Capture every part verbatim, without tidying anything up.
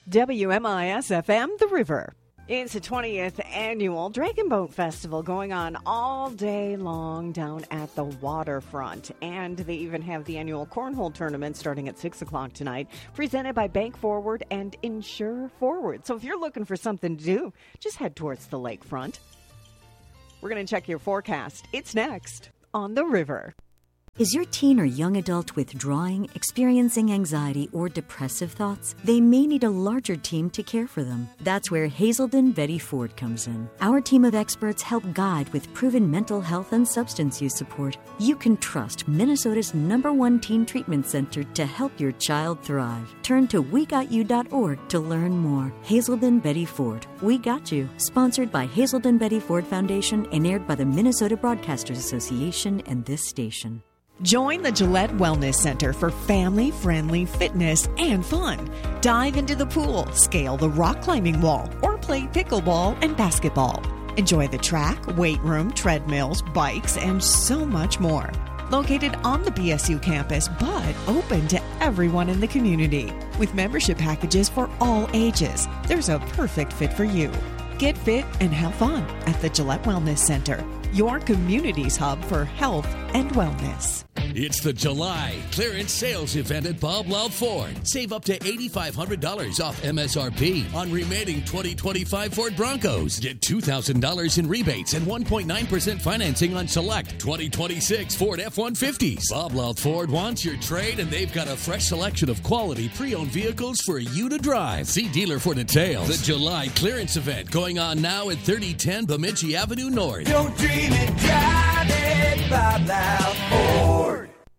W M I S F M, The River. It's the twentieth annual Dragon Boat Festival going on all day long down at the waterfront. And they even have the annual cornhole tournament starting at six o'clock tonight, presented by Bank Forward and Insure Forward. So if you're looking for something to do, just head towards the lakefront. We're going to check your forecast. It's next on The River. Is your teen or young adult withdrawing, experiencing anxiety, or depressive thoughts? They may need a larger team to care for them. That's where Hazelden Betty Ford comes in. Our team of experts help guide with proven mental health and substance use support. You can trust Minnesota's number one teen treatment center to help your child thrive. Turn to we got you dot org to learn more. Hazelden Betty Ford. We Got You. Sponsored by Hazelden Betty Ford Foundation and aired by the Minnesota Broadcasters Association and this station. Join the Gillette Wellness Center for family-friendly fitness and fun. Dive into the pool, scale the rock climbing wall, or play pickleball and basketball. Enjoy the track, weight room, treadmills, bikes, and so much more. Located on the B S U campus, but open to everyone in the community. With membership packages for all ages, there's a perfect fit for you. Get fit and have fun at the Gillette Wellness Center, your community's hub for health and wellness. It's the July clearance sales event at Bob Loud Ford. Save up to eight thousand five hundred dollars off M S R P on remaining twenty twenty-five Ford Broncos. Get two thousand dollars in rebates and one point nine percent financing on select twenty twenty-six Ford F one fifties. Bob Loud Ford wants your trade, and they've got a fresh selection of quality pre-owned vehicles for you to drive. See dealer for details. The July clearance event going on now at thirty ten Bemidji Avenue North. Don't dream it, drive it, Bob Loud Ford.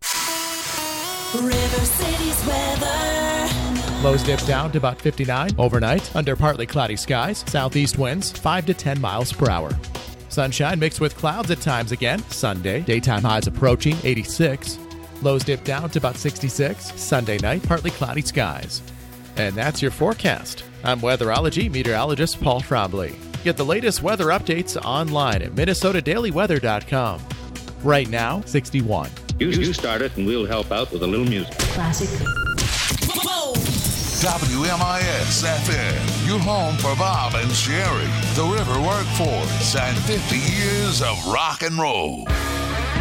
River City's weather. Lows dip down to about fifty-nine overnight under partly cloudy skies. Southeast winds five to ten miles per hour. Sunshine mixed with clouds at times again. Sunday, daytime highs approaching eighty-six. Lows dip down to about sixty-six. Sunday night, partly cloudy skies. And that's your forecast. I'm weatherology meteorologist Paul Trombley. Get the latest weather updates online at minnesota daily weather dot com. Right now, sixty-one. You, you start it and we'll help out with a little music. Classic. W M I S F M, your home for Bob and Sherry, the River Workforce, and fifty years of rock and roll.